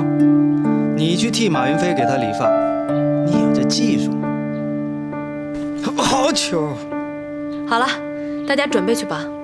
好，你去替马云飞给他理发，你有这技术。好球！ 好了，大家准备去吧。